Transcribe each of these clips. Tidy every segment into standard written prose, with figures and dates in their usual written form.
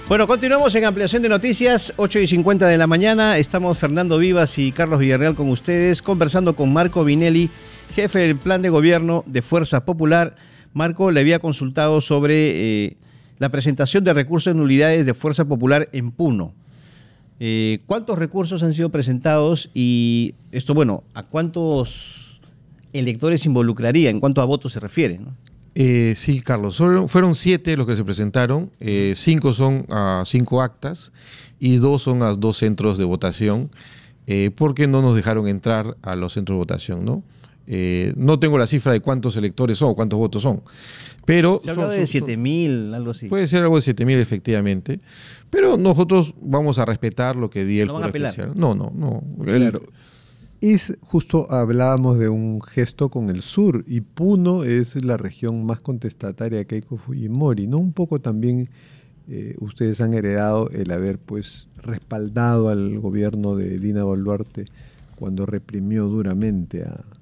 Bueno, continuamos en Ampliación de Noticias, 8:50 de la mañana. Estamos Fernando Vivas y Carlos Villarreal con ustedes, conversando con Marco Vinelli, jefe del Plan de Gobierno de Fuerza Popular. Marco le había consultado sobre la presentación de recursos de nulidades de Fuerza Popular en Puno. ¿Cuántos recursos han sido presentados? Y esto, bueno, ¿a cuántos electores involucraría? ¿En cuanto a votos se refiere, ¿no? Sí, Carlos, fueron 7 los que se presentaron, 5 son a 5 actas y 2 son a 2 centros de votación, porque no nos dejaron entrar a los centros de votación, ¿no? No tengo la cifra de cuántos electores son o cuántos votos son, pero... Se habla de 7.000, algo así. Puede ser algo de 7.000 efectivamente, pero nosotros vamos a respetar lo que diga el jurado especial. No. Claro. Es justo, hablábamos de un gesto con el sur, y Puno es la región más contestataria de Keiko Fujimori, ¿no? Un poco también ustedes han heredado el haber pues respaldado al gobierno de Dina Boluarte cuando reprimió duramente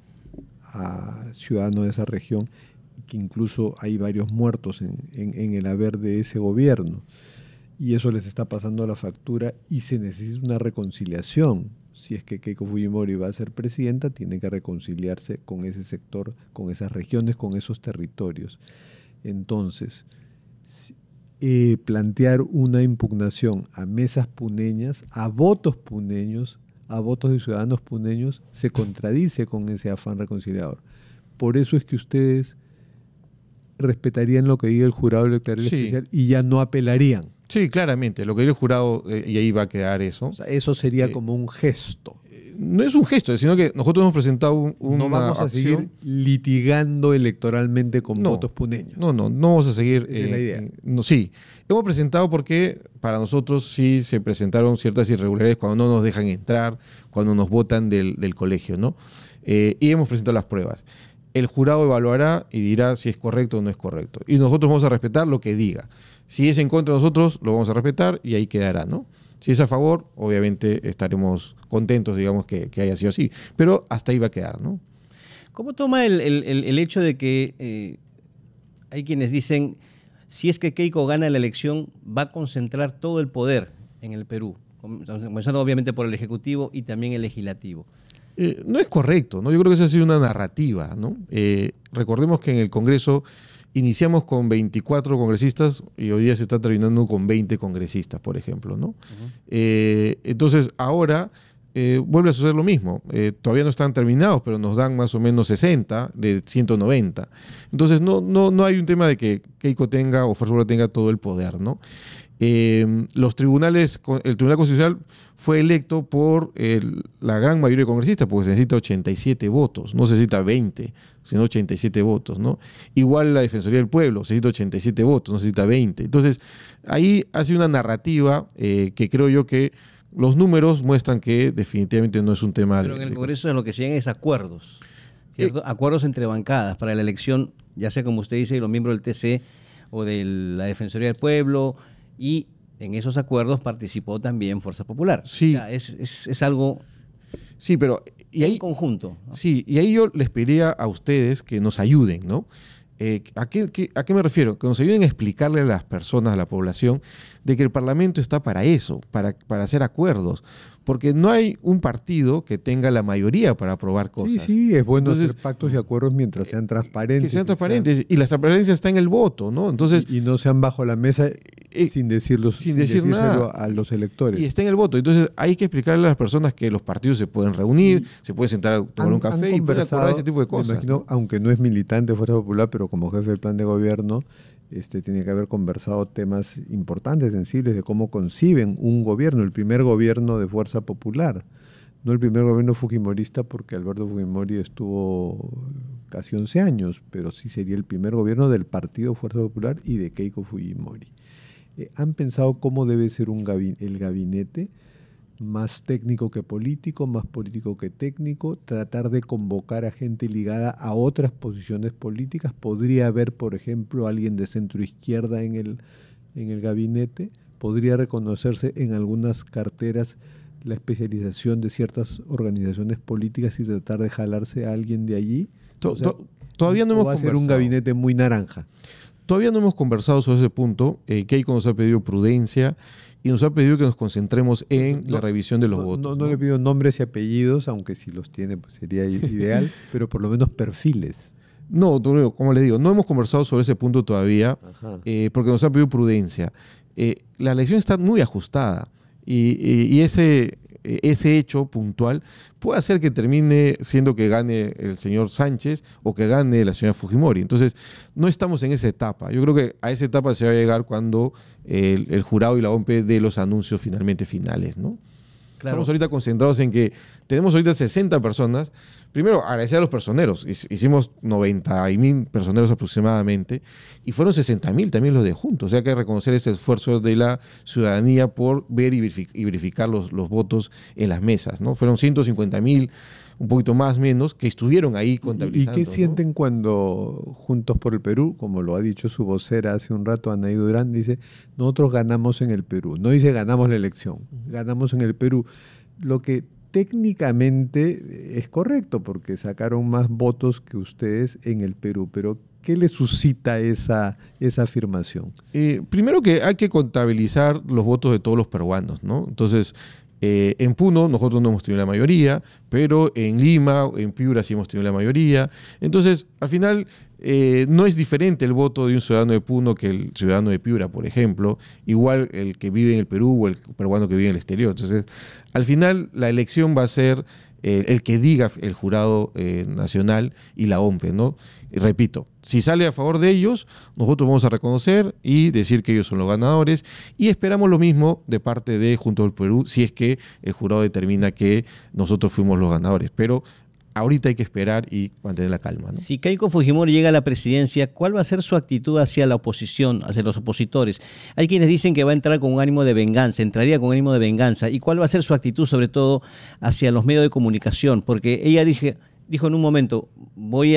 a ciudadanos de esa región, que incluso hay varios muertos en el haber de ese gobierno, y eso les está pasando la factura y se necesita una reconciliación. Si es que Keiko Fujimori va a ser presidenta, tiene que reconciliarse con ese sector, con esas regiones, con esos territorios. Entonces, plantear una impugnación a mesas puneñas, a votos puneños, a votos de ciudadanos puneños, se contradice con ese afán reconciliador. Por eso es que ustedes respetarían lo que diga el jurado electoral especial y ya no apelarían. Sí, claramente, lo que diga el jurado, y ahí va a quedar eso. O sea, eso sería como un gesto. No es un gesto, sino que nosotros hemos presentado una no vamos a seguir litigando electoralmente con votos puneños. No vamos a seguir. Esa es la idea. Sí, hemos presentado porque para nosotros sí se presentaron ciertas irregularidades cuando no nos dejan entrar, cuando nos votan del colegio, ¿no? Y hemos presentado las pruebas. El jurado evaluará y dirá si es correcto o no es correcto. Y nosotros vamos a respetar lo que diga. Si es en contra de nosotros, lo vamos a respetar y ahí quedará, ¿no? Si es a favor, obviamente estaremos contentos, digamos, que haya sido así. Pero hasta ahí va a quedar, ¿no? ¿Cómo toma el hecho de que hay quienes dicen, si es que Keiko gana la elección, va a concentrar todo el poder en el Perú? Comenzando obviamente por el Ejecutivo y también el Legislativo. No es correcto, ¿no? Yo creo que esa ha sido una narrativa, ¿no? Recordemos que en el Congreso iniciamos con 24 congresistas y hoy día se está terminando con 20 congresistas, por ejemplo, ¿no? Entonces, ahora vuelve a suceder lo mismo. Todavía no están terminados, pero nos dan más o menos 60 de 190. Entonces, no hay un tema de que Keiko tenga o Fuerza Popular tenga todo el poder, ¿no? Los tribunales, el Tribunal Constitucional fue electo por la gran mayoría de congresistas, porque se necesita 87 votos, no se necesita 20, sino 87 votos, ¿no? Igual la Defensoría del Pueblo, se necesita 87 votos, no se necesita 20. Entonces, ahí hace una narrativa que creo yo que los números muestran que definitivamente no es un tema Pero en el Congreso es lo que se llaman es acuerdos, ¿cierto? Acuerdos entre bancadas para la elección, ya sea como usted dice, los miembros del TC o de la Defensoría del Pueblo, y en esos acuerdos participó también Fuerza Popular. Sí. O sea, es algo sí, pero y ahí, en conjunto, ¿no? Sí, y ahí yo les pediría a ustedes que nos ayuden, ¿no? ¿A qué me refiero? Que nos ayuden a explicarle a las personas, a la población, de que el Parlamento está para eso, para hacer acuerdos. Porque no hay un partido que tenga la mayoría para aprobar cosas. Sí, es bueno hacer pactos y acuerdos mientras sean transparentes. Que sean transparentes. Y la transparencia está en el voto, ¿no? Entonces, y no sean bajo la mesa sin decir nada a los electores. Y está en el voto. Entonces hay que explicarle a las personas que los partidos se pueden reunir, se pueden sentar a tomar un café y pueden acordar ese tipo de cosas. Me imagino, ¿no? Aunque no es militante de Fuerza Popular, pero como jefe del plan de gobierno, tiene que haber conversado temas importantes, sensibles, de cómo conciben un gobierno, el primer gobierno de Fuerza Popular, no el primer gobierno fujimorista, porque Alberto Fujimori estuvo casi 11 años, pero sí sería el primer gobierno del Partido Fuerza Popular y de Keiko Fujimori. ¿Han pensado cómo debe ser el gabinete? Más técnico que político, más político que técnico, tratar de convocar a gente ligada a otras posiciones políticas. Podría haber, por ejemplo, alguien de centro izquierda en el gabinete, podría reconocerse en algunas carteras la especialización de ciertas organizaciones políticas y tratar de jalarse a alguien de allí. Todavía no hemos conversado. Va a ser un conversado. gabinete muy naranja. Todavía no hemos conversado sobre ese punto. Keiko nos ha pedido prudencia y nos ha pedido que nos concentremos en la revisión de los votos. No le pido nombres y apellidos, aunque si los tiene pues sería ideal, pero por lo menos perfiles. No, como les digo, no hemos conversado sobre ese punto todavía, porque nos ha pedido prudencia. La elección está muy ajustada y ese hecho puntual puede hacer que termine siendo que gane el señor Sánchez o que gane la señora Fujimori. Entonces, no estamos en esa etapa. Yo creo que a esa etapa se va a llegar cuando el jurado y la OMP dé los anuncios finales, ¿no? Claro. Estamos ahorita concentrados en que tenemos ahorita 60 personas. Primero, agradecer a los personeros. Hicimos 90.000 personeros aproximadamente y fueron 60.000 también los de Juntos. O sea, hay que reconocer ese esfuerzo de la ciudadanía por ver y verificar los votos en las mesas, ¿no? Fueron 150.000, un poquito más menos, que estuvieron ahí contabilizando. ¿Y qué sienten, ¿no?, cuando Juntos por el Perú, como lo ha dicho su vocera hace un rato, Anaí Durán, dice, nosotros ganamos en el Perú? No dice ganamos la elección, ganamos en el Perú. Lo que técnicamente es correcto, porque sacaron más votos que ustedes en el Perú, pero ¿qué le suscita esa afirmación? Primero que hay que contabilizar los votos de todos los peruanos, ¿no? Entonces, en Puno nosotros no hemos tenido la mayoría, pero en Lima, en Piura sí hemos tenido la mayoría. Entonces, al final, no es diferente el voto de un ciudadano de Puno que el ciudadano de Piura, por ejemplo, igual el que vive en el Perú o el peruano que vive en el exterior. Entonces, al final, la elección va a ser el que diga el jurado nacional y la OMP, ¿no? Y repito, si sale a favor de ellos, nosotros vamos a reconocer y decir que ellos son los ganadores, y esperamos lo mismo de parte de Juntos por el Perú si es que el jurado determina que nosotros fuimos los ganadores. Pero ahorita hay que esperar y mantener la calma, ¿no? Si Keiko Fujimori llega a la presidencia, ¿cuál va a ser su actitud hacia la oposición, hacia los opositores? Hay quienes dicen que va a entrar con un ánimo de venganza, entraría con un ánimo de venganza. ¿Y cuál va a ser su actitud, sobre todo, hacia los medios de comunicación? Porque ella dijo en un momento, voy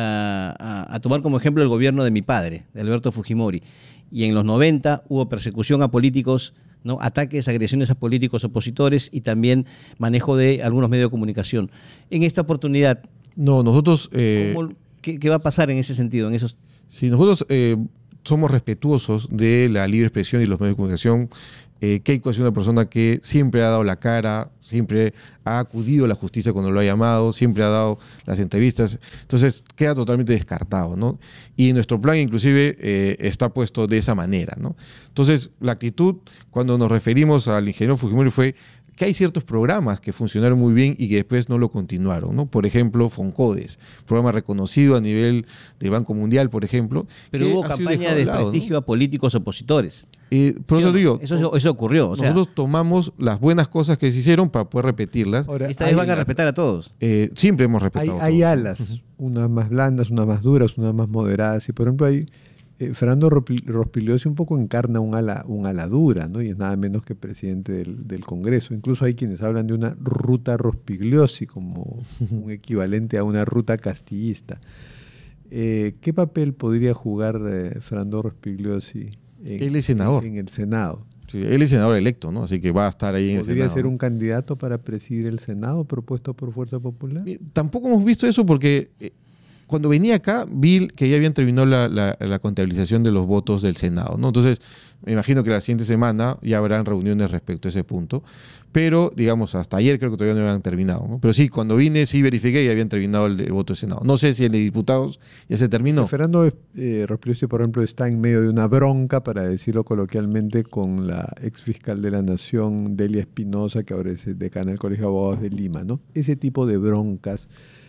a tomar como ejemplo el gobierno de mi padre, de Alberto Fujimori. Y en los 90 hubo persecución a políticos, ¿no?, ataques, agresiones a políticos opositores y también manejo de algunos medios de comunicación. En esta oportunidad, nosotros ¿qué va a pasar en ese sentido? Sí, nosotros somos respetuosos de la libre expresión y los medios de comunicación. Keiko es una persona que siempre ha dado la cara, siempre ha acudido a la justicia cuando lo ha llamado, siempre ha dado las entrevistas, entonces queda totalmente descartado, ¿no? Y nuestro plan inclusive está puesto de esa manera, ¿no? Entonces la actitud cuando nos referimos al ingeniero Fujimori fue que hay ciertos programas que funcionaron muy bien y que después no lo continuaron, ¿no? Por ejemplo, Foncodes, programa reconocido a nivel del Banco Mundial, por ejemplo. Pero hubo campaña de desprestigio, ¿no?, a políticos opositores. Por eso digo, eso ocurrió. Nosotros tomamos las buenas cosas que se hicieron para poder repetirlas. Ahora, esta vez van a respetar a todos. Siempre hemos respetado hay alas, unas más blandas, unas más duras, unas más moderadas. Y por ejemplo, Fernando Rospigliosi un poco encarna un ala dura, ¿no? Y es nada menos que presidente del Congreso. Incluso hay quienes hablan de una ruta Rospigliosi como un equivalente a una ruta castillista. ¿Qué papel podría jugar Fernando Rospigliosi? Él es senador. En el Senado. Sí, él es senador electo, ¿no? Así que va a estar ahí en el Senado. ¿Podría ser un candidato para presidir el Senado propuesto por Fuerza Popular? Tampoco hemos visto eso porque cuando venía acá vi que ya habían terminado la contabilización de los votos del Senado, ¿no? Entonces, me imagino que la siguiente semana ya habrán reuniones respecto a ese punto. Pero, digamos, hasta ayer creo que todavía no habían terminado, ¿no? Pero sí, cuando vine, sí verifiqué y habían terminado el voto del Senado. No sé si el de diputados ya se terminó. Fernando Rospigliosi, por ejemplo, está en medio de una bronca, para decirlo coloquialmente, con la exfiscal de la Nación, Delia Espinosa, que ahora es decana del Colegio de Abogados de Lima, ¿no? Ese tipo de broncas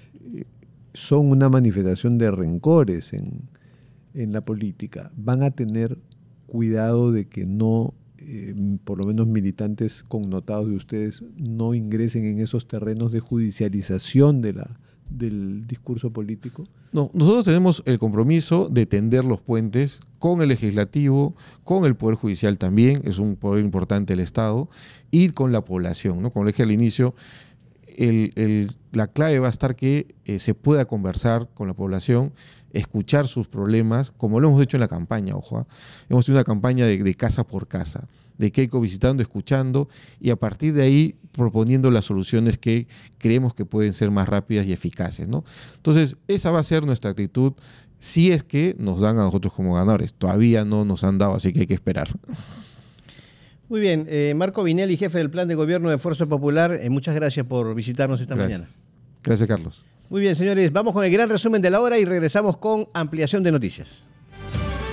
son una manifestación de rencores en la política. Van a tener cuidado de que no, por lo menos militantes connotados de ustedes, no ingresen en esos terrenos de judicialización del discurso político. No, nosotros tenemos el compromiso de tender los puentes con el legislativo, con el Poder Judicial también, es un poder importante del Estado, y con la población, ¿no? Como le dije al inicio, la clave va a estar que se pueda conversar con la población, escuchar sus problemas, como lo hemos hecho en la campaña, ojo. Hemos tenido una campaña de casa por casa, de Keiko visitando, escuchando, y a partir de ahí proponiendo las soluciones que creemos que pueden ser más rápidas y eficaces, ¿no? Entonces, esa va a ser nuestra actitud. si es que nos dan a nosotros como ganadores. Todavía no nos han dado, así que hay que esperar. Muy bien, Marco Vinelli, jefe del Plan de Gobierno de Fuerza Popular, muchas gracias por visitarnos esta mañana. Gracias, Carlos. Muy bien, señores, vamos con el gran resumen de la hora y regresamos con ampliación de noticias.